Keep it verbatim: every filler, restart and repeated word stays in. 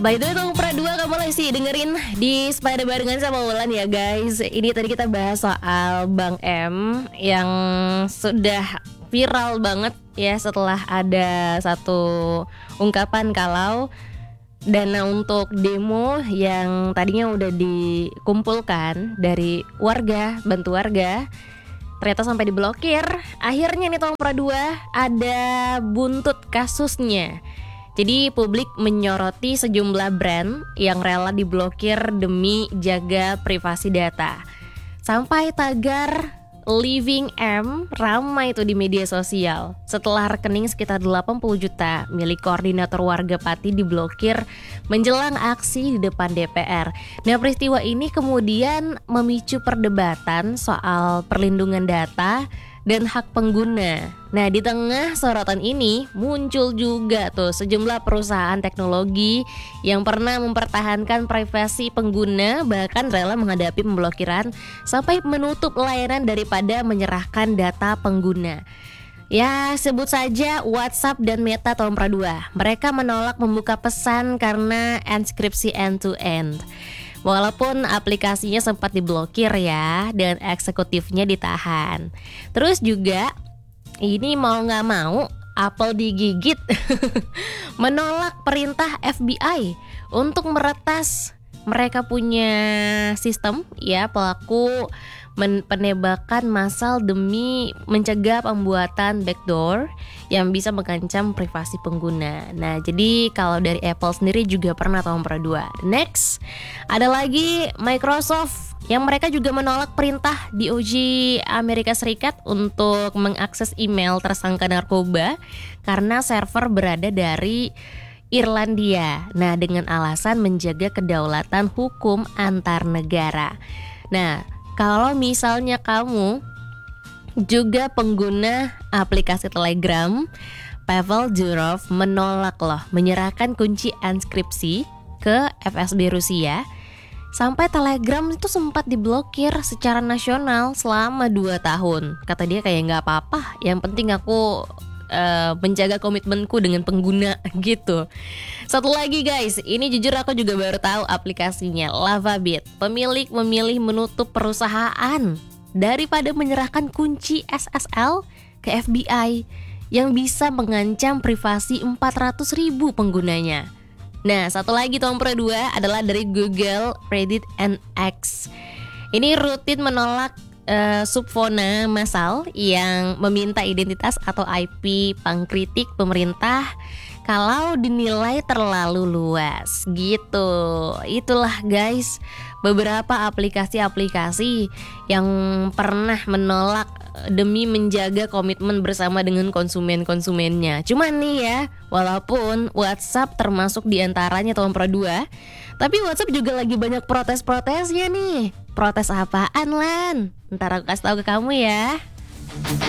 By the way, Tumpra dua kamu lagi dengerin di Sepeda Barengan sama Wulan ya guys. Ini tadi kita bahas soal Bang M yang sudah viral banget ya setelah ada satu ungkapan kalau dana untuk demo yang tadinya udah dikumpulkan dari warga, bantu warga, ternyata sampai diblokir. Akhirnya nih Tumpra dua ada buntut kasusnya. Jadi publik menyoroti sejumlah brand yang rela diblokir demi jaga privasi data. Sampai tagar Living M ramai itu di media sosial setelah rekening sekitar delapan puluh juta milik koordinator warga Pati diblokir menjelang aksi di depan D P R. Nah, peristiwa ini kemudian memicu perdebatan soal perlindungan data dan hak pengguna. Nah, di tengah sorotan ini muncul juga tuh sejumlah perusahaan teknologi yang pernah mempertahankan privasi pengguna bahkan rela menghadapi pemblokiran sampai menutup layanan daripada menyerahkan data pengguna. Ya, sebut saja WhatsApp dan Meta Tumpra dua. Mereka menolak membuka pesan karena enkripsi end-to-end. Walaupun aplikasinya sempat diblokir ya dan eksekutifnya ditahan. Terus juga ini mau gak mau Apple digigit menolak perintah F B I untuk meretas mereka punya sistem ya pelaku men- penembakan massal demi mencegah pembuatan backdoor yang bisa mengancam privasi pengguna. Nah, jadi kalau dari Apple sendiri juga pernah Tumpra dua. Next, ada lagi Microsoft yang mereka juga menolak perintah D O J Amerika Serikat untuk mengakses email tersangka narkoba karena server berada dari Irlandia. Nah, dengan alasan menjaga kedaulatan hukum antar negara. Nah, kalau misalnya kamu juga pengguna aplikasi Telegram, Pavel Durov menolak loh menyerahkan kunci enkripsi ke F S B Rusia. Sampai Telegram itu sempat diblokir secara nasional selama dua tahun. Kata dia kayak gak apa-apa, yang penting aku uh, menjaga komitmenku dengan pengguna gitu. Satu lagi guys, ini jujur aku juga baru tahu aplikasinya, Lavabit. Pemilik memilih menutup perusahaan daripada menyerahkan kunci S S L ke F B I yang bisa mengancam privasi empat ratus ribu penggunanya. Nah, satu lagi Tumpra dua adalah dari Google, Reddit, and X. Ini rutin menolak uh, subfona massal yang meminta identitas atau I P pengkritik pemerintah kalau dinilai terlalu luas gitu. Itulah guys beberapa aplikasi-aplikasi yang pernah menolak demi menjaga komitmen bersama dengan konsumen-konsumennya. Cuman nih ya, walaupun WhatsApp termasuk diantaranya Tumpra dua, tapi WhatsApp juga lagi banyak protes-protesnya nih. Protes apaan Lan? Ntar aku kasih tahu ke kamu ya.